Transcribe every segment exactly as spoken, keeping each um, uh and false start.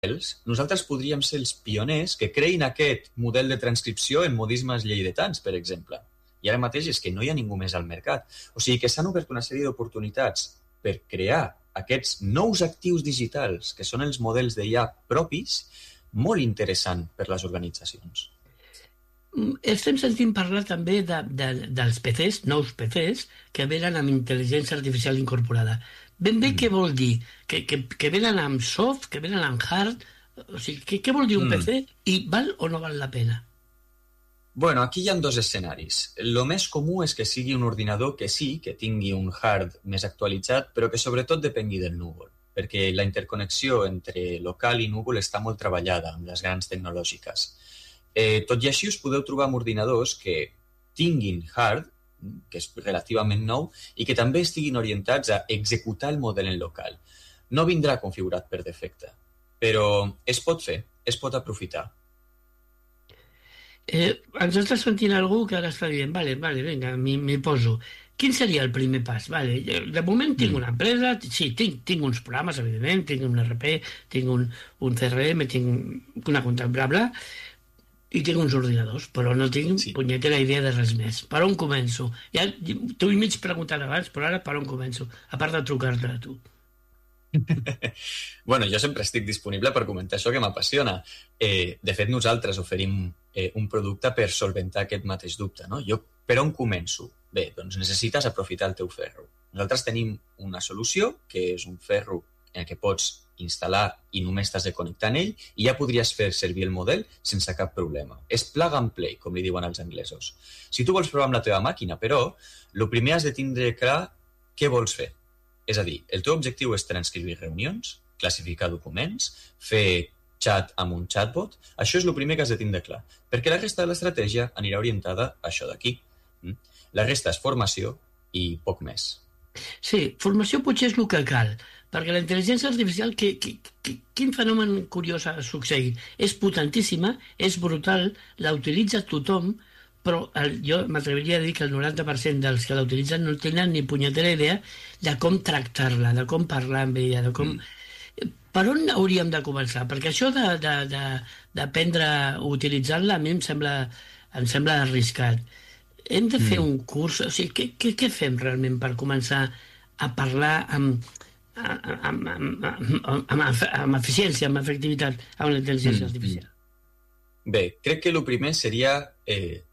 nosaltres podríem ser els pioners que creïn aquest model de transcripció en modismes lleidatans, per exemple. I ara mateix és que no hi ha ningú més al mercat. O sigui que s'han obert una sèrie d'oportunitats per crear aquests nous actius digitals, que són els models d'I A propis, molt interessant per les organitzacions. Estem sentint parlar també de, de, dels P Cs, nous P Cs, que venen amb intel·ligència artificial incorporada. Ben bé mm. què vol dir? Que, que, que venen amb soft, que venen amb hard? O sigui, què, què vol dir un mm. P C? I val o no val la pena? Bueno, aquí hi ha dos escenaris. El més comú és que sigui un ordinador que sí, que tingui un hard més actualitzat, però que sobretot depengui del núvol, perquè la interconnexió entre local i núvol està molt treballada amb les grans tecnològiques. Eh, tot i així us podeu trobar amb ordinadors que tinguin hard, que és relativament nou, i que també estiguin orientats a executar el model en local. No vindrà configurat per defecte, però es pot fer, es pot aprofitar. Eh, ens està sentint algú que ara està dient, vale, vale, vinga, m'hi poso. Quin seria el primer pas? Vale, de moment tinc una empresa, sí, tinc, tinc uns programes, evidentment, tinc un R P, tinc un, un C R M, tinc una compta, bla, bla, i tinc uns ordinadors, però no tinc sí. punyetera idea de res més. Per on començo? Ja t'ho he mig preguntat abans, però ara per on començo? A part de trucar-te a tu. Bueno, jo sempre estic disponible per comentar això que m'apassiona. Eh, de fet, nosaltres oferim eh, un producte per solventar aquest mateix dubte. No? Jo, per on començo? Bé, doncs necessites aprofitar el teu ferro. Nosaltres tenim una solució, que és un ferro en què pots instal·lar i només t'has de connectar en ell i ja podries fer servir el model sense cap problema. És plug and play, com li diuen els anglesos. Si tu vols provar amb la teva màquina, però, el primer has de tindre clar què vols fer. És a dir, el teu objectiu és transcriure reunions, classificar documents, fer chat amb un chatbot. Això és el primer que has de tindre clar, perquè la resta de l'estratègia anirà orientada a això d'aquí. La resta és formació i poc més. Sí, formació potser és el que cal, perquè la intel·ligència artificial, que, que, que, quin fenomen curiós ha succeït? És potentíssima, és brutal, la utilitza tothom, però el, jo m'atreviria a dir que el noranta per cent dels que la utilitzen no tenen ni punyetera idea de com tractar-la, de com parlar amb ella, de com... Mm. Per on hauríem de començar? Perquè això d'aprendre a utilitzar-la a mi em sembla, em sembla arriscat. Hem de fer mm. un curs... O sigui, què, què, què fem realment per començar a parlar amb, amb, amb, amb, amb, amb eficiència, amb efectivitat, amb la intel·ligència mm. artificial? Bé, crec que el primer seria eh,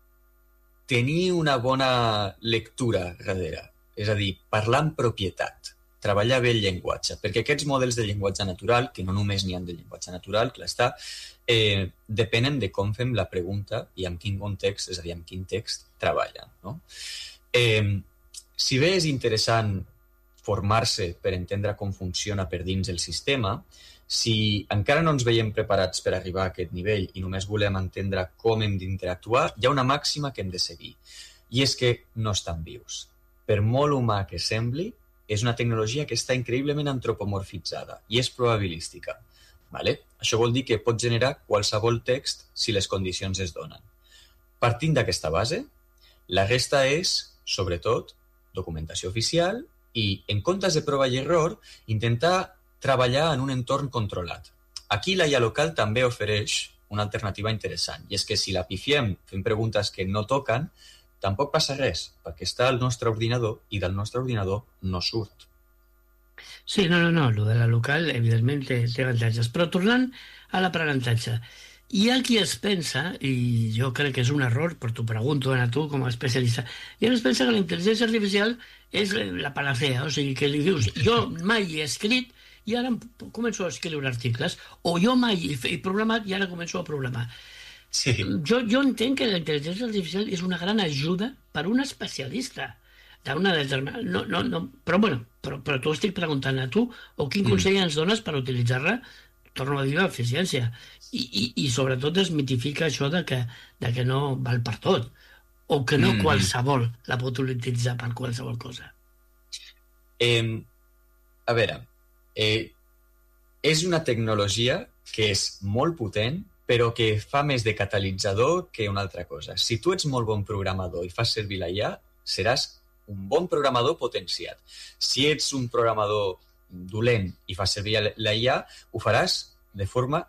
tenir una bona lectura darrere. És a dir, parlar amb propietat, treballar bé el llenguatge, perquè aquests models de llenguatge natural, que no només n'hi ha de llenguatge natural, clar està, eh, depenen de com fem la pregunta i amb quin context, és a dir, amb quin text treballen. No? Eh, si bé és interessant formar-se per entendre com funciona per dins el sistema, si encara no ens veiem preparats per arribar a aquest nivell i només volem entendre com hem d'interactuar, hi ha una màxima que hem de seguir, i és que no estan vius. Per molt humà que sembli, és una tecnologia que està increïblement antropomorfitzada i és probabilística. Vale? Això vol dir que pot generar qualsevol text si les condicions es donen. Partint d'aquesta base, la resta és, sobretot, documentació oficial i, en comptes de prova i error, intentar treballar en un entorn controlat. Aquí la I A local també ofereix una alternativa interessant, i és que si la pifiem fent preguntes que no toquen, tampoc passa res, perquè està al nostre ordinador i del nostre ordinador no surt. Sí, no, no, no, el de la local evidentment té, té avantatges, però tornant a l'aprenentatge, hi ha qui es pensa, i jo crec que és un error, però t'ho pregunto a tu com a especialista, hi ha qui es pensa que la intel·ligència artificial és la panacea, o sigui, que li dius, jo mai he escrit i ara començo a escriure articles, o jo mai he programat i ara començo a programar. Sí. Jo, jo entenc que la intel·ligència artificial és una gran ajuda per un especialista d'una determinada... No, no, no, però, bueno, però, però t'ho estic preguntant a tu, o quin mm. consell ens dones per utilitzar-la, torno a dir, l'eficiència. I, i, I sobretot desmitifica això de que, de que no val per tot, o que no mm. qualsevol la pot utilitzar per qualsevol cosa. Eh, a veure, eh, és una tecnologia que és molt potent, però que fa més de catalitzador que una altra cosa. Si tu ets molt bon programador i fas servir la I A, seràs un bon programador potenciat. Si ets un programador dolent i fas servir la I A, ho faràs de forma